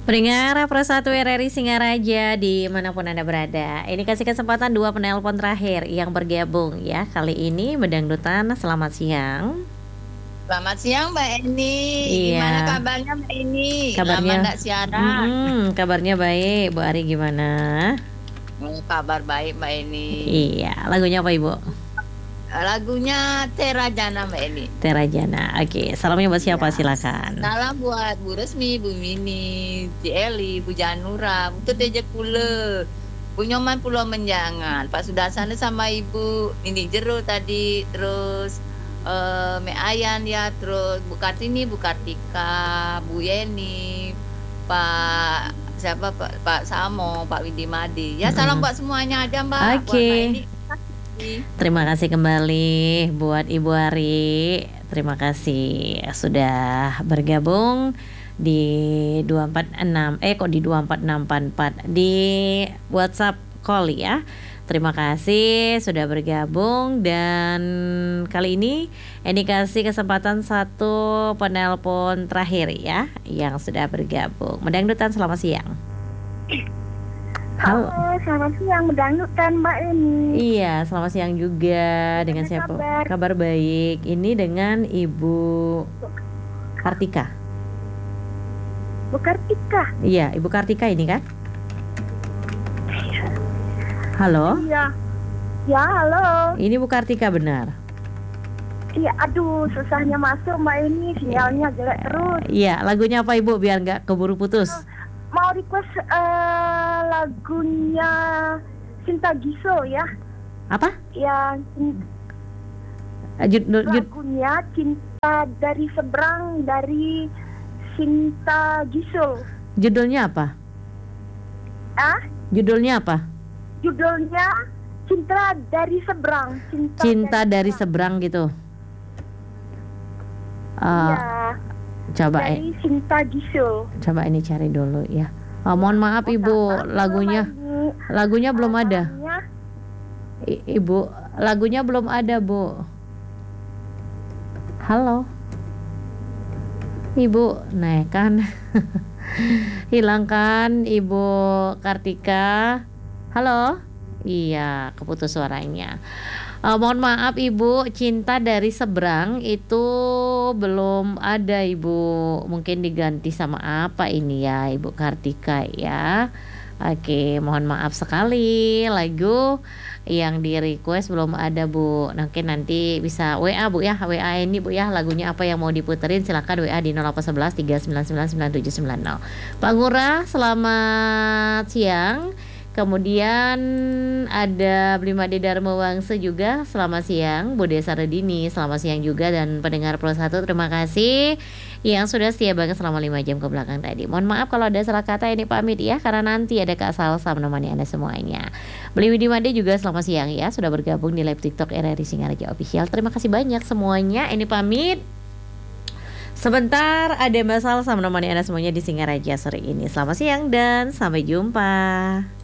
Pendengar Pro 1 RRI Singaraja dimanapun Anda berada. Ini kasih kesempatan dua penelpon terakhir yang bergabung ya. Kali ini Bedangdutan, selamat siang. Selamat siang Mbak Eni. Iya. Gimana kabarnya Mbak Eni? Kabarnya, Lama nggak siaran. kabarnya baik. Bu Ari gimana? Kabar baik Mbak Eni. Iya, lagunya apa Ibu? Lagunya Terajana Mbak Eni. Terajana. Oke, salamnya buat siapa? Ya. Silakan. Salam buat Bu Resmi, Bu Mini, Ci Eli, Bu Janura, Bu Teja Kule, Bu Nyoman Pulau Menjangan, Pak Sudarsana sama Ibu Nini Jero tadi, terus Me Ayan ya, terus Bu Kartini, Bu Kartika, Bu Yeni, Pak siapa Pak Samo, Pak Widi Madi. Ya salam buat semuanya aja Mbak. Oke. Buat Terima kasih kembali buat Ibu Ari. Terima kasih sudah bergabung di 246 di 24644 di WhatsApp call ya. Terima kasih sudah bergabung, dan kali ini kasih kesempatan satu penelpon terakhir ya yang sudah bergabung. Bedangdutan, selamat siang. Halo, selamat siang Bedangdutan Mbak Eni. Iya, selamat siang juga. Dengan siapa? Kabar baik. Ini dengan Ibu Kartika. Bu Kartika. Iya, Ibu Kartika ini kan? Halo? Iya. Ya, halo. Ini Bu Kartika benar? Iya, aduh susahnya masuk Mbak Eni, sinyalnya jelek terus. Iya, lagunya apa Ibu biar nggak keburu putus? Mau request lagunya Cinta Giso ya. Apa? Yang lagunya Cinta dari Seberang dari Cinta Giso. Judulnya apa? Judulnya apa? Judulnya Cinta dari Seberang. Cinta dari Seberang gitu. Iya. Coba dari Cinta Giso. Coba ini cari dulu ya. Mohon maaf Ibu, lagunya belum ada. Ibu, lagunya belum ada Bu. Halo Ibu, nah kan hilangkan Ibu Kartika. Halo. Iya, keputus suaranya. Mohon maaf Ibu, Cinta dari Seberang itu belum ada Ibu. Mungkin diganti sama apa ini ya Ibu Kartika ya. Oke, mohon maaf sekali, lagu yang di request belum ada Bu. Nanti bisa WA Bu ya, WA ini Bu ya, lagunya apa yang mau diputerin silakan WA di 0811 399 9790. Pak Ngurah, selamat siang. Kemudian ada Blimade Dharma Wangsa juga, selamat siang. Bu Desa Redini, selamat siang juga. Dan pendengar Pro 1, terima kasih yang sudah setia banget selama 5 jam ke belakang tadi. Mohon maaf kalau ada salah kata, ini pamit ya, karena nanti ada Kak Salsa menemani Anda semuanya. Beli Widi Made juga selamat siang ya, sudah bergabung di live TikTok RRI Singaraja Official. Terima kasih banyak semuanya, ini pamit. Sebentar ada Mbak Salsa menemani Anda semuanya di Singaraja sore ini. Selamat siang dan sampai jumpa.